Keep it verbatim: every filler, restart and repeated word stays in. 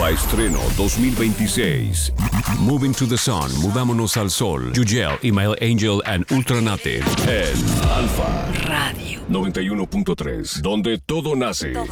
Alfa Estreno dos mil veintiséis. Moving to the Sun, Mudámonos al Sol, Yugel, Email Angel and Ultranative. En Alfa Radio noventa y uno punto tres, donde todo nace. Todo